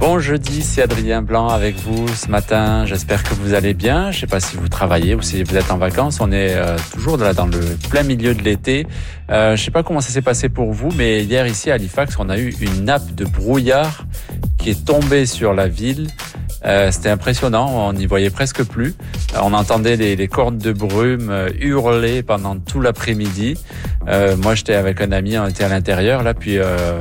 Bon jeudi, c'est Adrien Blanc avec vous ce matin. J'espère que vous allez bien. Je ne sais pas si vous travaillez ou si vous êtes en vacances. On est toujours là dans le plein milieu de l'été. Je ne sais pas comment ça s'est passé pour vous, mais hier ici à Halifax, on a eu une nappe de brouillard qui est tombée sur la ville. C'était impressionnant, on n'y voyait presque plus. On entendait les cordes de brume hurler pendant tout l'après-midi. Moi, j'étais avec un ami, on était à l'intérieur, là, puis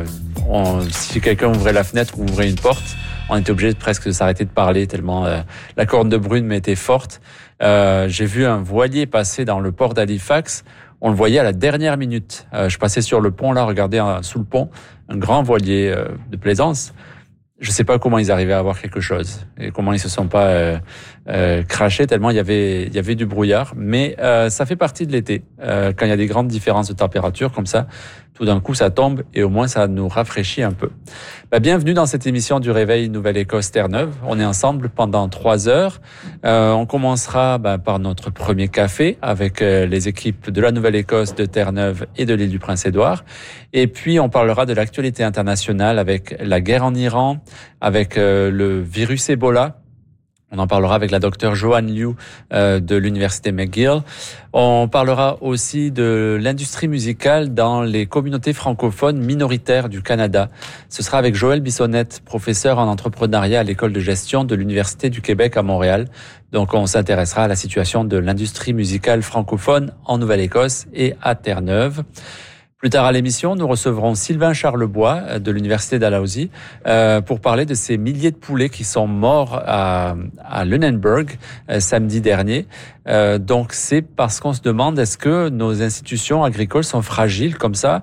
si quelqu'un ouvrait la fenêtre ou ouvrait une porte, on était obligé presque de s'arrêter de parler tellement la corne de brume était forte. J'ai vu un voilier passer dans le port d'Halifax. On le voyait à la dernière minute. Je passais sur le pont, là, regardez sous le pont, un grand voilier de plaisance. Je sais pas comment ils arrivaient à avoir quelque chose et comment ils se sont pas crashés tellement il y avait du brouillard. Mais ça fait partie de l'été. Quand il y a des grandes différences de température comme ça, tout d'un coup ça tombe et au moins ça nous rafraîchit un peu. Bienvenue dans cette émission du Réveil Nouvelle-Écosse Terre-Neuve. On est ensemble pendant 3 heures. On commencera par notre premier café avec les équipes de la Nouvelle-Écosse, de Terre-Neuve et de l'île du Prince-Édouard. Et puis on parlera de l'actualité internationale avec la guerre en Iran, avec le virus Ebola. On en parlera avec la docteure Joanne Liu de l'université McGill. On parlera aussi de l'industrie musicale dans les communautés francophones minoritaires du Canada. Ce sera avec Joël Bissonnette, professeur en entrepreneuriat à l'école de gestion de l'Université du Québec à Montréal. Donc on s'intéressera à la situation de l'industrie musicale francophone en Nouvelle-Écosse et à Terre-Neuve. Plus tard à l'émission, nous recevrons Sylvain Charlebois de l'Université Dalhousie pour parler de ces milliers de poulets qui sont morts à Lunenburg samedi dernier. Donc c'est parce qu'on se demande est-ce que nos institutions agricoles sont fragiles comme ça.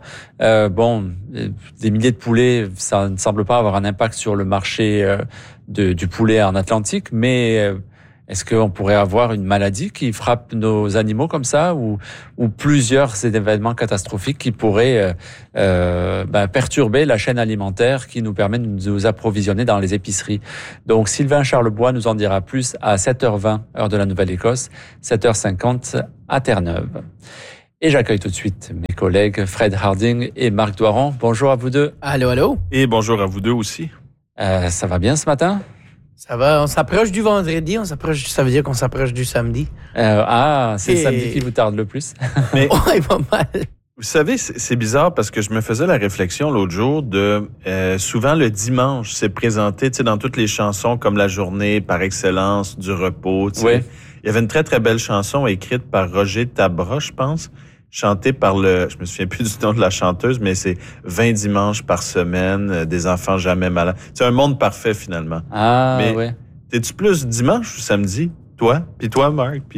Des milliers de poulets, ça ne semble pas avoir un impact sur le marché du poulet en Atlantique, mais est-ce qu'on pourrait avoir une maladie qui frappe nos animaux comme ça ou plusieurs événements catastrophiques qui pourraient perturber la chaîne alimentaire qui nous permet de nous approvisionner dans les épiceries? Donc Sylvain Charlebois nous en dira plus à 7h20 heure de la Nouvelle-Écosse, 7h50 à Terre-Neuve. Et j'accueille tout de suite mes collègues Fred Harding et Marc Doiron. Bonjour à vous deux. Allô, allô. Et bonjour à vous deux aussi. Ça va bien ce matin? Ça va, on s'approche du vendredi, ça veut dire qu'on s'approche du samedi. C'est le samedi qui vous tarde le plus. Mais ouais, pas mal. vous savez, c'est bizarre parce que je me faisais la réflexion l'autre jour de souvent le dimanche, c'est présenté, tu sais, dans toutes les chansons comme la journée par excellence du repos. Tu sais. Oui. Il y avait une très très belle chanson écrite par Roger Tabra, je pense, chantée par je me souviens plus du nom de la chanteuse, mais c'est 20 dimanches par semaine, des enfants jamais malades. C'est un monde parfait finalement. Ah, mais ouais. T'es-tu plus dimanche ou samedi, toi? Puis toi, Marc? Puis...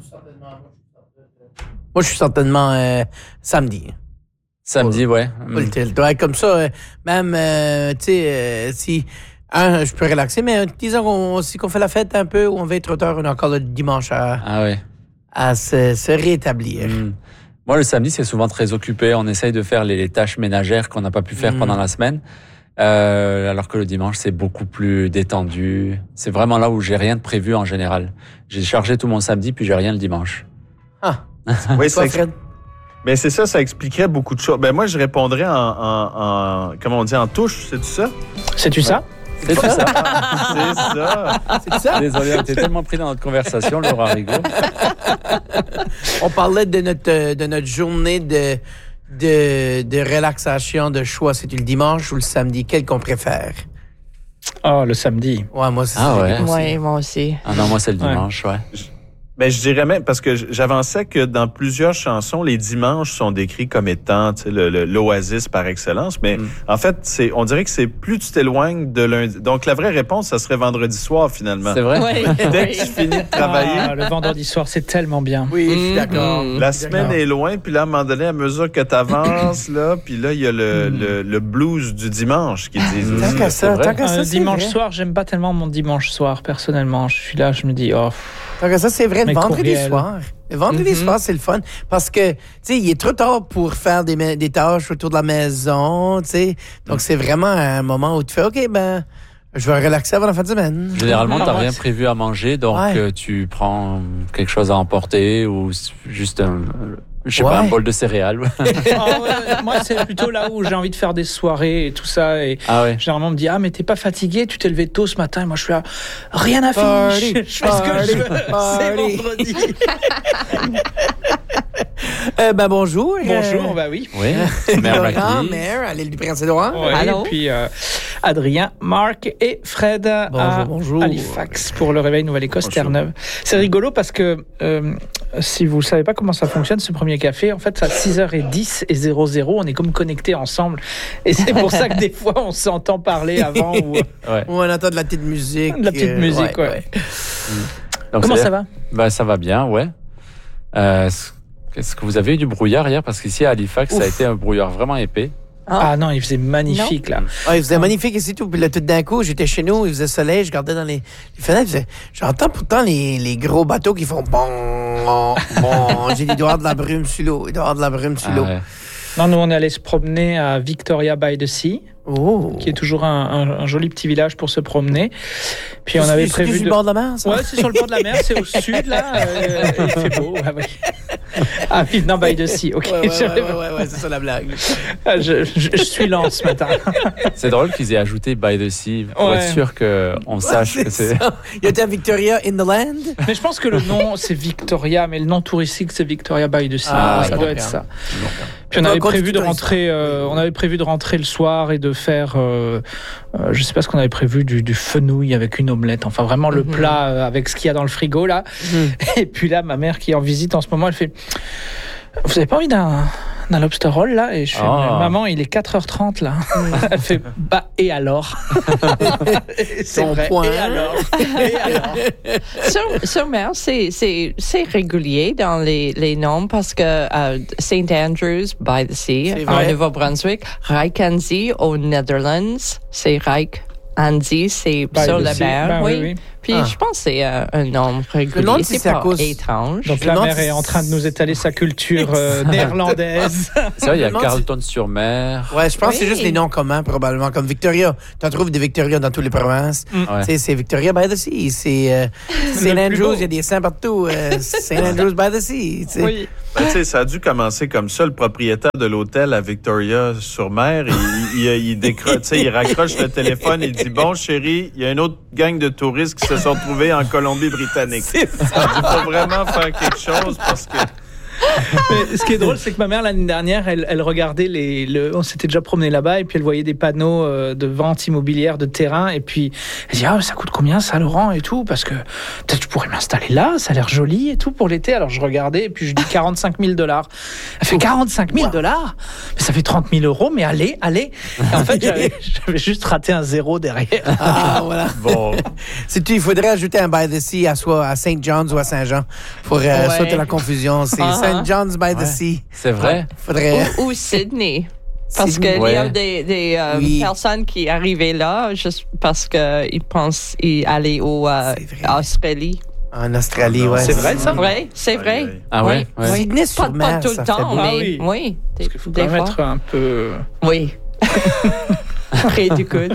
Moi, je suis certainement samedi. Samedi, ouais. Ouais, comme ça, même, tu sais, si... je peux relaxer, mais disons qu'on fait la fête un peu, ou on va être trop tard, on a encore le dimanche à se rétablir. Moi, le samedi, c'est souvent très occupé. On essaye de faire les tâches ménagères qu'on n'a pas pu faire pendant la semaine. Alors que le dimanche, c'est beaucoup plus détendu. C'est vraiment là où j'ai rien de prévu en général. J'ai chargé tout mon samedi, puis j'ai rien le dimanche. Ah. Oui, Toi, Fred? Mais c'est ça expliquerait beaucoup de choses. Moi, je répondrais en comment on dit, en touche, c'est-tu ça? C'est-tu ça? C'est ça. C'est ça? Désolé, on était tellement pris dans notre conversation, Laura Rigaud. On parlait de notre journée de relaxation, de choix. C'est-tu le dimanche ou le samedi? Quel qu'on préfère? Le samedi. Ouais, moi, c'est ça. Ouais. Oui, moi aussi. Ah non, moi, c'est le dimanche, ouais. Ben, je dirais même, parce que j'avançais que dans plusieurs chansons, les dimanches sont décrits comme étant, tu sais, l'oasis par excellence. Mais en fait, on dirait que c'est plus tu t'éloignes de lundi. Donc, la vraie réponse, ça serait vendredi soir, finalement. C'est vrai? Oui. Dès que tu finis de travailler. Le vendredi soir, c'est tellement bien. Oui, je suis d'accord. La semaine est loin, puis là, à un moment donné, à mesure que tu avances, là, puis là, il y a le blues du dimanche qui dit. Tant qu'à ça, dimanche soir, j'aime pas tellement mon dimanche soir, personnellement. Je suis là, je me dis, Tant que ça, c'est vrai, le vendredi courriel. soir. Le vendredi soir, c'est le fun. Parce que, tu sais, il est trop tard pour faire des tâches autour de la maison, tu sais. Donc, c'est vraiment un moment où tu fais, OK, je vais relaxer avant la fin de semaine. Généralement, t'as rien prévu à manger, donc tu prends quelque chose à emporter ou juste Je sais pas, un bol de céréales. Moi, c'est plutôt là où j'ai envie de faire des soirées et tout ça. Et généralement, on me dit, mais t'es pas fatigué, tu t'es levé tôt ce matin. Et moi, je suis là, rien à faire. Je fais ce que je veux. C'est vendredi. Bonjour. Bonjour, oui. Laurent, Mère, à l'île du Prince-Édouard. Allô. Et puis Adrien, Marc et Fred bonjour. Halifax pour le réveil Nouvelle-Écosse, Terre-Neuve. C'est rigolo parce que si vous ne savez pas comment ça fonctionne, ce premier café, en fait, à 6h10 et 00, on est comme connectés ensemble. Et c'est pour ça que des fois, on s'entend parler avant. Ou on entend de la petite musique. De la petite musique, ouais. Donc, comment ça va? Ça va bien, ouais. Est-ce que vous avez eu du brouillard hier? Parce qu'ici, à Halifax, ça a été un brouillard vraiment épais. Ah non, il faisait magnifique, là. Il faisait magnifique ici, tout. Puis là, tout d'un coup, j'étais chez nous, il faisait soleil, je regardais dans les fenêtres, j'entends pourtant les gros bateaux qui font bon. J'ai dit, il doit y avoir de la brume sur l'eau. Non, nous, on est allé se promener à Victoria by the Sea, qui est toujours un joli petit village pour se promener. Puis on avait prévu. C'est sur le bord de la mer, ça? Ouais, c'est sur le bord de la mer, c'est au sud, là. Il fait beau, Ah oui, non, by the Sea, ok. Ouais, c'est ça la blague. Je suis lent ce matin. C'est drôle qu'ils aient ajouté by the Sea pour être sûr qu'on sache que c'est. Il y a un Victoria in the land. Mais je pense que le nom, c'est Victoria, mais le nom touristique, c'est Victoria by the Sea. Ça doit être ça. Puis on avait prévu de rentrer le soir et de faire, je sais pas ce qu'on avait prévu, du fenouil avec une omelette. Enfin, vraiment le plat avec ce qu'il y a dans le frigo, là. Et puis là, ma mère qui est en visite en ce moment, elle fait, vous avez pas envie d'un lobster roll, là? Et je fais, maman, il est 4h30, là. Elle fait, et alors? C'est vrai. Point. Et alors? Sur mer, c'est régulier dans les noms parce que St. Andrews by the Sea, en Nouveau-Brunswick, Reykjavik aux Netherlands, c'est Reykjavik, c'est sur la mer. Oui. Puis je pense que c'est un nom régulier. C'est pas étrange. Donc la mère est en train de nous étaler sa culture néerlandaise. C'est vrai, il y a Carleton-sur-Mer. Ouais, je pense que c'est juste les noms communs, probablement. Comme Victoria. Tu en trouves des Victoria dans toutes les provinces. C'est Victoria by the Sea. C'est St. Andrews, il y a des saints partout. St. Andrews by the Sea. Oui. Ça a dû commencer comme ça. Le propriétaire de l'hôtel à Victoria-sur-Mer, il raccroche le téléphone et il dit, bon, chérie, il y a une autre gang de touristes qui se sont trouvés en Colombie-Britannique. Il faut vraiment faire quelque chose parce que... Mais ce qui est drôle, c'est que ma mère, l'année dernière, elle regardait on s'était déjà promené là-bas et puis elle voyait des panneaux de vente immobilière de terrain et puis elle dit, ça coûte combien ça, Laurent, et tout, parce que peut-être je pourrais m'installer là, ça a l'air joli et tout pour l'été. Alors je regardais et puis je dis $45,000. Elle fait $45,000? Mais ça fait 30 000 €, mais allez. Et en fait, j'avais juste raté un 0 derrière. Voilà. Bon. Il faudrait ajouter un by the Sea à St. John's ou à Saint-Jean pour sauter la confusion. C'est St. John's by the Sea. C'est vrai. Faudrait... Ou Sydney. Parce qu'il y a des personnes qui arrivaient là juste parce qu'ils pensent aller en Australie. En Australie, ouais. C'est vrai, ça? Oui, c'est vrai. Ah ouais? Sydney sur mer, pas tout le temps, mais oui. Parce qu'il faut quand même être un peu... Oui. Ridicule.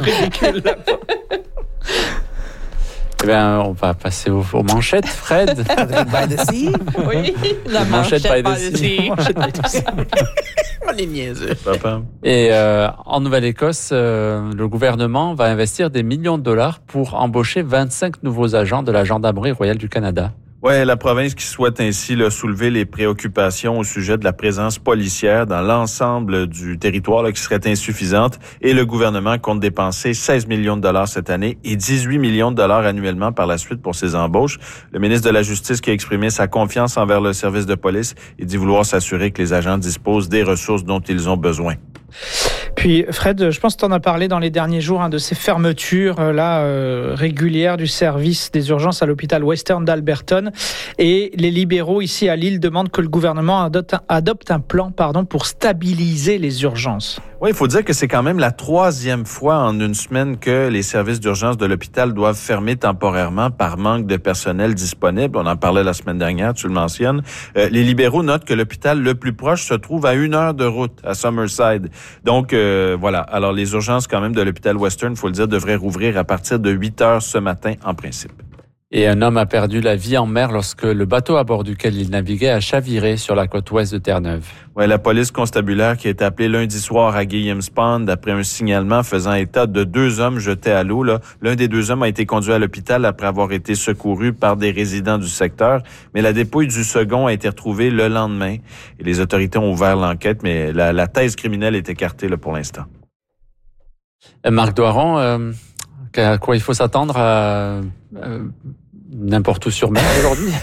Eh bien, on va passer aux manchettes, Fred. By the Sea? Oui, la manchette by the Sea. On est niaiseux. Et en Nouvelle-Écosse, le gouvernement va investir des millions de dollars pour embaucher 25 nouveaux agents de la Gendarmerie royale du Canada. Ouais, la province qui souhaite ainsi soulever les préoccupations au sujet de la présence policière dans l'ensemble du territoire qui serait insuffisante, et le gouvernement compte dépenser 16 millions de dollars cette année et 18 millions de dollars annuellement par la suite pour ces embauches. Le ministre de la Justice qui a exprimé sa confiance envers le service de police et dit vouloir s'assurer que les agents disposent des ressources dont ils ont besoin. Puis Fred, je pense que tu en as parlé dans les derniers jours de ces fermetures régulières du service des urgences à l'hôpital Western d'Alberton, et les libéraux ici à Lille demandent que le gouvernement adopte un plan pour stabiliser les urgences. Oui, il faut dire que c'est quand même la 3e fois en une semaine que les services d'urgence de l'hôpital doivent fermer temporairement par manque de personnel disponible. On en parlait la semaine dernière, tu le mentionnes. Les libéraux notent que l'hôpital le plus proche se trouve à 1 heure de route, à Summerside. Donc, voilà. Alors, les urgences quand même de l'hôpital Western, il faut le dire, devraient rouvrir à partir de 8 heures ce matin en principe. Et un homme a perdu la vie en mer lorsque le bateau à bord duquel il naviguait a chaviré sur la côte ouest de Terre-Neuve. Ouais, la police constabulaire qui a été appelée lundi soir à Guillem's Pond après un signalement faisant état de 2 hommes jetés à l'eau. L'un des 2 hommes a été conduit à l'hôpital après avoir été secouru par des résidents du secteur, mais la dépouille du second a été retrouvée le lendemain. Et les autorités ont ouvert l'enquête, mais la thèse criminelle est écartée là, pour l'instant. Marc Doiron, à quoi il faut s'attendre n'importe où sur mer aujourd'hui?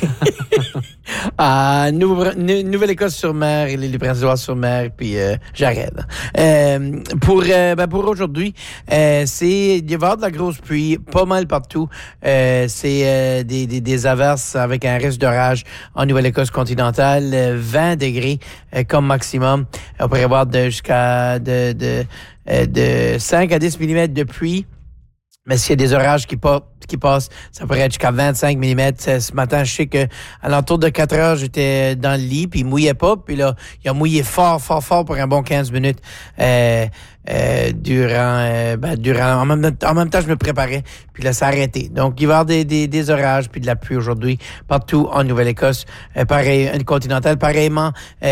Nouvelle-Écosse-sur-Mer, l'île-du-Prince-Édouard-sur-Mer, puis j'arrête. Pour aujourd'hui, il va y avoir de la grosse pluie, pas mal partout. C'est des averses avec un risque d'orage en Nouvelle-Écosse continentale, 20 degrés comme maximum. On pourrait avoir jusqu'à de 5 à 10 mm de pluie. Mais s'il y a des orages qui passent, ça pourrait être jusqu'à 25 mm. Ce matin, je sais que à l'entour de 4 heures, j'étais dans le lit, puis il mouillait pas. Puis là, il a mouillé fort pour un bon 15 minutes. En même temps, je me préparais, puis là, ça a arrêté. Donc, il va y avoir des orages, puis de la pluie aujourd'hui, partout en Nouvelle-Écosse. Pareil, une continentale, pareillement,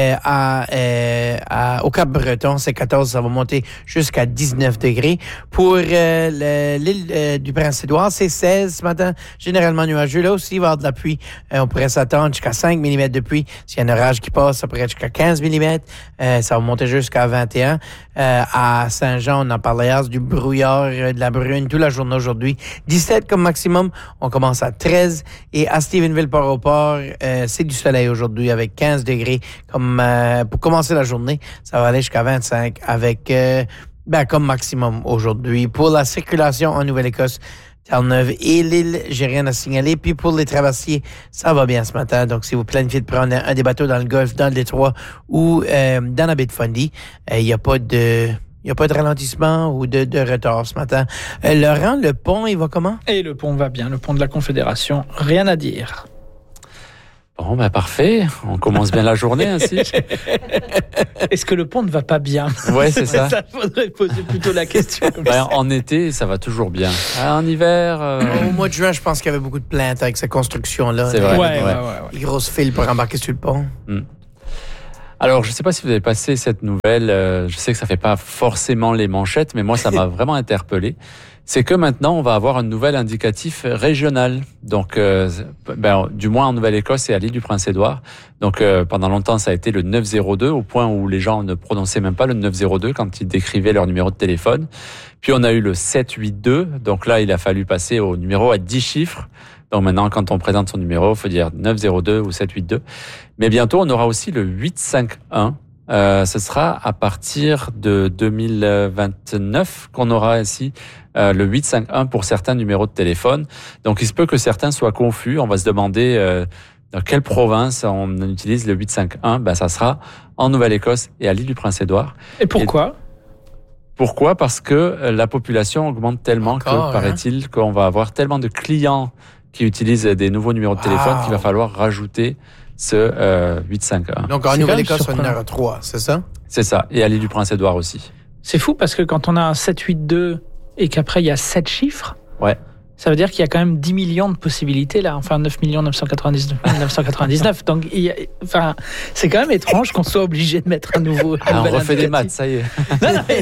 au Cap-Breton, c'est 14, ça va monter jusqu'à 19 degrés. Pour l'île du Prince-Édouard, c'est 16 ce matin, généralement nuageux. Là aussi, il va y avoir de la pluie. On pourrait s'attendre jusqu'à 5 mm de pluie. S'il y a un orage qui passe, ça pourrait être jusqu'à 15 mm. Ça va monter jusqu'à 21. À Saint-Jean, on en parlait hier, du brouillard, de la brune toute la journée aujourd'hui. 17 comme maximum. On commence à 13. Et à Stephenville-Port-au-Port, c'est du soleil aujourd'hui avec 15 degrés comme pour commencer la journée. Ça va aller jusqu'à 25 avec comme maximum aujourd'hui. Pour la circulation en Nouvelle-Écosse, Terre-Neuve et l'île, j'ai rien à signaler. Puis pour les traversiers, ça va bien ce matin. Donc, si vous planifiez de prendre un des bateaux dans le Golfe, dans le Détroit ou dans la baie de Fundy, il n'y a pas de ralentissement ou de retard ce matin. Laurent, le pont, il va comment? Et le pont va bien. Le pont de la Confédération, rien à dire. Bon, parfait. On commence bien la journée ainsi. Est-ce que le pont ne va pas bien? Ouais, c'est ça. Ça faudrait poser plutôt la question. En été, ça va toujours bien. En hiver... Au mois de juin, je pense qu'il y avait beaucoup de plaintes avec cette construction-là. C'est vrai. Ouais. Les grosses files pour embarquer sur le pont. Alors, je ne sais pas si vous avez passé cette nouvelle. Je sais que ça ne fait pas forcément les manchettes, mais moi, ça m'a vraiment interpellé. C'est que maintenant, on va avoir un nouvel indicatif régional. Donc, du moins en Nouvelle-Écosse et à l'île du Prince-Édouard. Donc, pendant longtemps, ça a été le 902, au point où les gens ne prononçaient même pas le 902 quand ils décrivaient leur numéro de téléphone. Puis, on a eu le 782. Donc là, il a fallu passer au numéro à 10 chiffres. Donc maintenant, quand on présente son numéro, il faut dire 902 ou 782. Mais bientôt, on aura aussi le 851. Ce sera à partir de 2029 qu'on aura ici le 851 pour certains numéros de téléphone. Donc, il se peut que certains soient confus. On va se demander dans quelle province on utilise le 851. Ça sera en Nouvelle-Écosse et à l'île du Prince-Édouard. Et pourquoi ? Pourquoi ? Parce que la population augmente tellement paraît-il, qu'on va avoir tellement de clients qui utilisent des nouveaux numéros de téléphone qu'il va falloir rajouter ce 851. Donc, en Nouvelle-Écosse, on en aura 3, c'est ça? C'est ça. Et à l'île du Prince-Édouard aussi. C'est fou parce que quand on a un 782 et qu'après, il y a 7 chiffres, ça veut dire qu'il y a quand même 10 millions de possibilités, là. Enfin, 9 999. Donc, c'est quand même étrange qu'on soit obligé de mettre un nouveau... on refait des maths, ça y est. Non, mais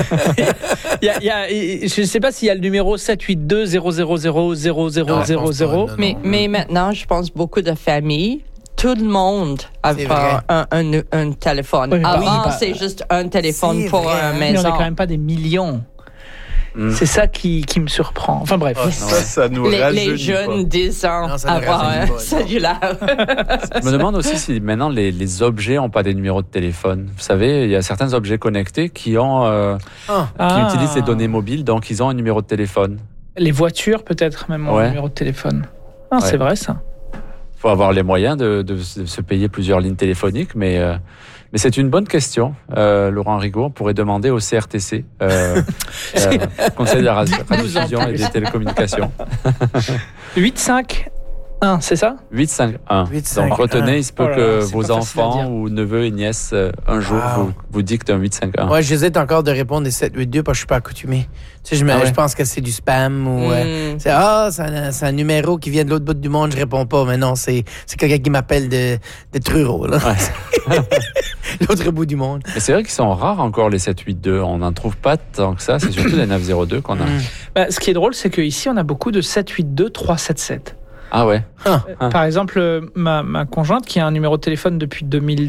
je ne sais pas s'il y a le numéro 782 000 0000. Mais maintenant, je pense beaucoup de familles, tout le monde a un téléphone. Oui, avant, c'est juste un téléphone pour une maison. Mais on n'est quand même pas des millions. C'est ça qui me surprend. Enfin bref. Ça nous les jeunes disent avoir un cellulaire. Je me demande aussi si maintenant les objets n'ont pas des numéros de téléphone. Vous savez, il y a certains objets connectés qui utilisent les données mobiles, donc ils ont un numéro de téléphone. Les voitures peut-être même ont un numéro de téléphone. C'est vrai ça. Il faut avoir les moyens de se payer plusieurs lignes téléphoniques, mais c'est une bonne question, Laurent Rigaud. On pourrait demander au CRTC, Conseil de la radiodiffusion et des télécommunications. 8-5 c'est ça? 851. Donc retenez, il se peut que vos enfants ou neveux et nièces un jour vous dictent un 851. Ouais, j'hésite encore de répondre des 782 parce que je suis pas accoutumé. Tu sais, je pense que c'est du spam ou c'est un numéro qui vient de l'autre bout du monde, je réponds pas. Mais non, c'est quelqu'un qui m'appelle de Truro, là. Ouais. L'autre bout du monde. Mais c'est vrai qu'ils sont rares encore les 782. On n'en trouve pas tant que ça. C'est surtout les 902 qu'on a. Ce qui est drôle, c'est qu'ici, on a beaucoup de 782 377. Ah ouais. Par exemple, ma conjointe qui a un numéro de téléphone depuis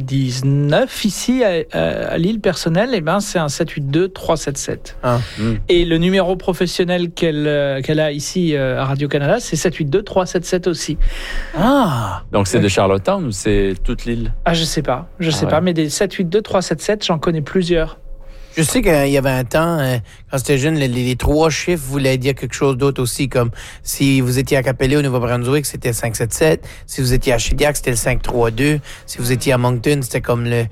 2019 ici à Lille personnel, c'est un 782 377. Et le numéro professionnel qu'elle a ici à Radio-Canada, c'est 782 377 aussi. Donc c'est de Charlottetown ou c'est toute l'île? Je sais pas, mais des 782 377, j'en connais plusieurs. Je sais qu'il y avait un temps, quand j'étais jeune, les 3 chiffres voulaient dire quelque chose d'autre aussi, comme si vous étiez à Capella au Nouveau-Brunswick, c'était 577. Si vous étiez à Shediac, c'était le 532. Si vous étiez à Moncton, c'était comme le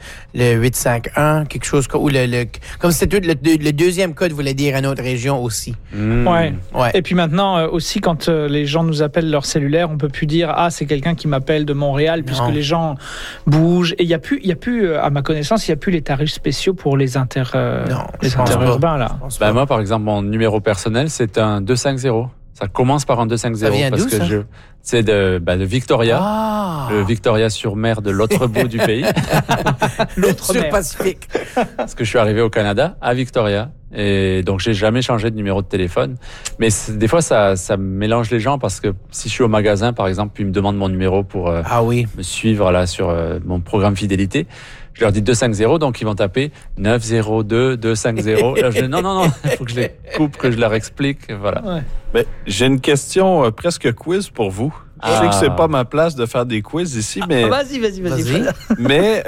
851, quelque chose comme comme c'était le deuxième code voulait dire une autre région aussi. Ouais. Et puis maintenant aussi, quand les gens nous appellent leur cellulaire, on peut plus dire c'est quelqu'un qui m'appelle de Montréal, puisque les gens bougent. Et il y a plus, à ma connaissance, il y a plus les tarifs spéciaux pour les les interurbains, là. Moi, par exemple, mon numéro personnel, c'est un 250. Ça commence par un 250. Ça vient parce d'où, que ça? C'est de Victoria. Le Victoria-sur-Mer de l'autre bout du pays. L'autre mer. Pacifique. Parce que je suis arrivé au Canada, à Victoria. Et donc, j'ai jamais changé de numéro de téléphone. Mais des fois, ça mélange les gens parce que si je suis au magasin, par exemple, puis ils me demandent mon numéro pour me suivre là sur mon programme fidélité, je leur dis 250, donc ils vont taper 902 250. Là, je dis non, il faut que je les coupe, que je leur explique, voilà. Ouais. Mais j'ai une question presque quiz pour vous. Je sais que c'est pas ma place de faire des quiz ici, mais vas-y. Mais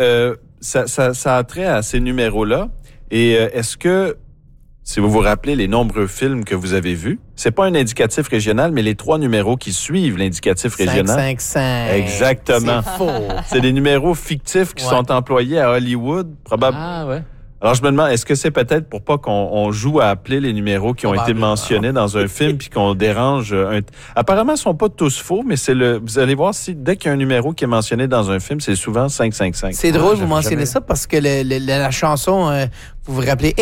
ça a trait à ces numéros-là. Et est-ce que, si vous vous rappelez les nombreux films que vous avez vus, c'est pas un indicatif régional, mais les 3 numéros qui suivent l'indicatif régional. 555. Exactement. C'est faux. C'est des numéros fictifs qui sont employés à Hollywood, probablement. Ah ouais. Alors, je me demande, est-ce que c'est peut-être pour pas qu'on joue à appeler les numéros qui ont été mentionnés dans un film puis qu'on dérange Apparemment, ils sont pas tous faux, mais vous allez voir si dès qu'il y a un numéro qui est mentionné dans un film, c'est souvent 555. C'est drôle, vous mentionnez ça parce que la chanson, vous vous rappelez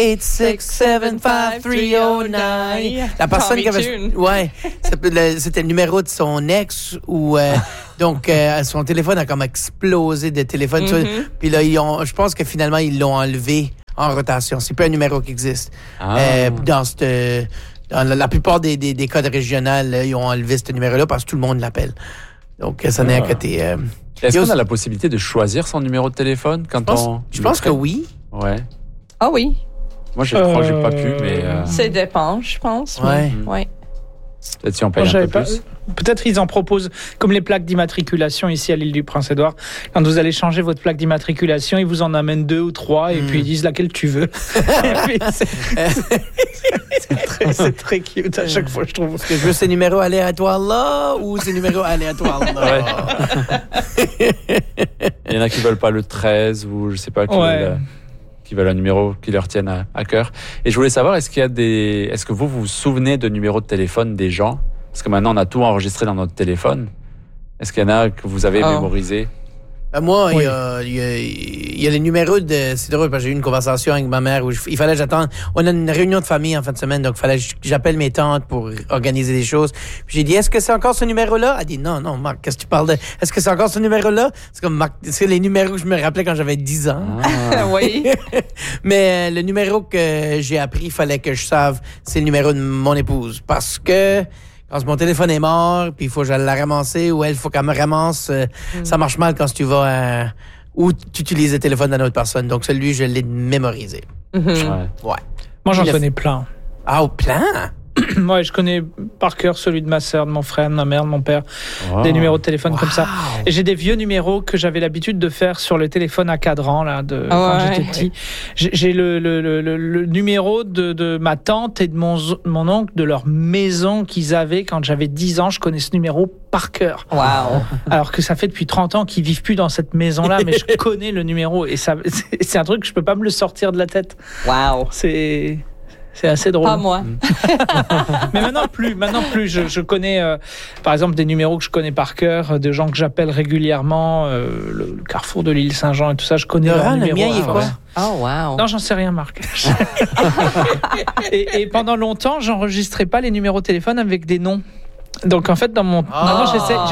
8675309. La personne qui avait, c'était le numéro de son ex ou donc son téléphone a comme explosé de téléphone. Puis là, je pense que finalement ils l'ont enlevé en rotation. C'est pas un numéro qui existe. Dans la plupart des codes régionaux, ils ont enlevé ce numéro-là parce que tout le monde l'appelle. Donc, ça n'est à côté. Est-ce qu'on a la possibilité de choisir son numéro de téléphone Je pense que oui. Ouais. Ah oui. Moi, je crois que j'ai pas pu, mais... Ça dépend, je pense. Ouais. Peut-être si on paye un peu plus. Peut-être ils en proposent, comme les plaques d'immatriculation ici à l'île du Prince-Édouard. Quand vous allez changer votre plaque d'immatriculation, ils vous en amènent 2 ou 3 et puis ils disent laquelle tu veux. C'est très cute à chaque fois, je trouve. Est-ce que je veux ces numéros aléatoires là ou ces numéros aléatoires là? Il y en a qui veulent pas le 13 ou je sais pas qui veulent un numéro qui leur tienne à cœur. Et je voulais savoir, est-ce que vous vous souvenez de numéros de téléphone des gens? Parce que maintenant, on a tout enregistré dans notre téléphone. Est-ce qu'il y en a que vous avez mémorisé? Moi, il y a les numéros de... C'est drôle, parce que j'ai eu une conversation avec ma mère où il fallait que j'attende. On a une réunion de famille en fin de semaine, donc il fallait que j'appelle mes tantes pour organiser des choses. Puis j'ai dit, est-ce que c'est encore ce numéro-là? Elle a dit, non, Marc, qu'est-ce que tu parles de... Est-ce que c'est encore ce numéro-là? C'est comme, Marc, c'est les numéros que je me rappelais quand j'avais 10 ans. Oui. Mais le numéro que j'ai appris, il fallait que je sache, c'est le numéro de mon épouse. Parce que... Quand mon téléphone est mort, puis il faut que j'aille la ramasser, ou il faut qu'elle me ramasse, ça marche mal quand tu vas ou tu utilises le téléphone d'une autre personne. Donc, celui, je l'ai mémorisé. Ouais. Moi, j'en connais plein. Ah, plein? Moi, je connais par cœur celui de ma sœur, de mon frère, de ma mère, de mon père, des numéros de téléphone comme ça. Et j'ai des vieux numéros que j'avais l'habitude de faire sur le téléphone à cadran là, quand j'étais petit. J'ai le numéro de ma tante et de mon oncle, de leur maison qu'ils avaient quand j'avais 10 ans. Je connais ce numéro par cœur. Wow. Alors que ça fait depuis 30 ans qu'ils vivent plus dans cette maison-là, mais je connais le numéro. Et ça, c'est un truc que je peux pas me le sortir de la tête. Wow. C'est assez drôle. Pas moi. Mais maintenant plus. Je connais, par exemple, des numéros que je connais par cœur, de gens que j'appelle régulièrement, le Carrefour de l'île Saint-Jean et tout ça, je connais leur numéro. Le mien, il est quoi? Oh, wow. Non, j'en sais rien, Marc. et pendant longtemps, j'enregistrais pas les numéros de téléphone avec des noms. Donc en fait dans mon maintenant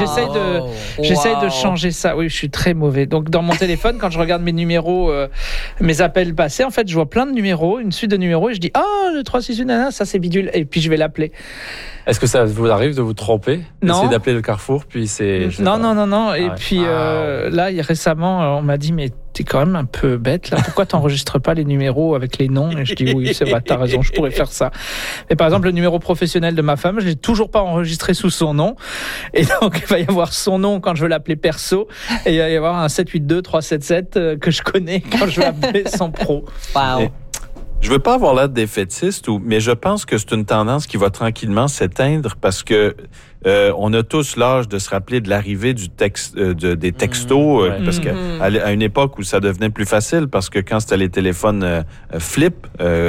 j'essaie de changer ça. Oui, je suis très mauvais. Donc dans mon téléphone quand je regarde mes numéros mes appels passés, en fait, je vois plein de numéros, une suite de numéros et je dis le 368 nana, ça c'est bidule et puis je vais l'appeler. Est-ce que ça vous arrive de vous tromper? Non. D'essayer d'appeler le Carrefour puis c'est Non. Et puis là récemment on m'a dit mais t'es quand même un peu bête là. Pourquoi t'enregistres pas les numéros avec les noms? Et je dis oui, c'est vrai, t'as raison, je pourrais faire ça. Mais par exemple le numéro professionnel de ma femme, je l'ai toujours pas enregistré sous son nom. Et donc il va y avoir son nom quand je veux l'appeler perso et il va y avoir un 782 377 que je connais quand je veux appeler son pro. Wow. Et je veux pas avoir l'air défaitiste, mais je pense que c'est une tendance qui va tranquillement s'éteindre parce que on a tous l'âge de se rappeler de l'arrivée du texte, des textos, parce qu'à une époque où ça devenait plus facile, parce que quand c'était les téléphones flip,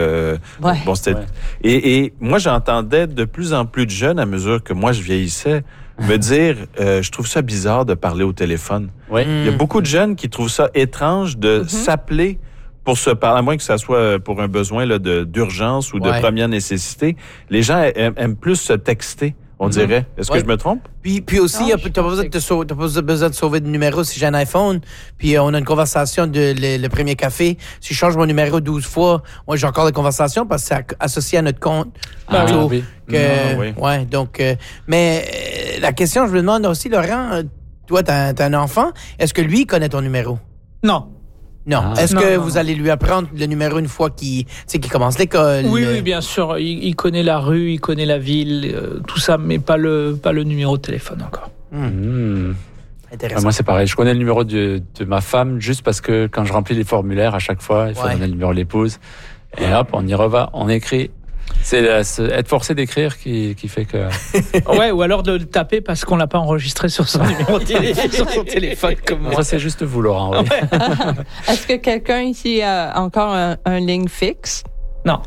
bon c'était. Ouais. Et moi j'entendais de plus en plus de jeunes à mesure que moi je vieillissais me dire, je trouve ça bizarre de parler au téléphone. Oui. Il y a beaucoup de jeunes qui trouvent ça étrange de s'appeler pour se parler, à moins que ça soit pour un besoin là, d'urgence ou de première nécessité. Les gens aiment plus se texter, on dirait. Est-ce que je me trompe? Puis aussi, tu n'as pas besoin de sauver de numéro si j'ai un iPhone. Puis on a une conversation de le premier café. Si je change mon numéro 12 fois, moi j'ai encore des conversations parce que c'est associé à notre compte. Oui. Ouais, donc, mais la question, je me demande aussi, Laurent, toi, t'as un enfant. Est-ce que lui connaît ton numéro? Non. Non. Est-ce que vous allez lui apprendre le numéro une fois qu'il commence l'école? Oui, bien sûr. Il connaît la rue, il connaît la ville, tout ça, mais pas le numéro de téléphone encore. Intéressant. Moi, c'est pareil. Je connais le numéro de ma femme juste parce que quand je remplis les formulaires, à chaque fois, il faut donner le numéro de l'épouse. Et hop, on y reva, on écrit. C'est être forcé d'écrire qui fait que... Ouais, ou alors de le taper parce qu'on l'a pas enregistré sur son numéro de téléphone, sur son téléphone comme moi. Ça, c'est juste vous, Laurent. Oui. Est-ce que quelqu'un ici a encore un ligne fixe? Non.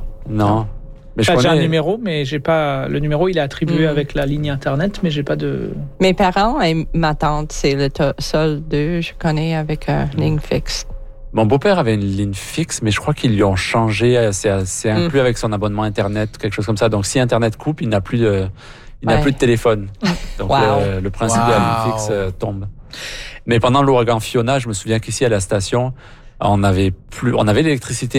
Mais j'ai un numéro, mais j'ai pas... Le numéro, il est attribué avec la ligne Internet, mais j'ai pas de... Mes parents et ma tante, c'est le seul d'eux je connais avec une ligne fixe. Mon beau-père avait une ligne fixe, mais je crois qu'ils lui ont changé. C'est inclus avec son abonnement Internet, quelque chose comme ça. Donc, si Internet coupe, il n'a plus de téléphone. Donc, le principe de la ligne fixe tombe. Mais pendant l'ouragan Fiona, je me souviens qu'ici, à la station, on avait l'électricité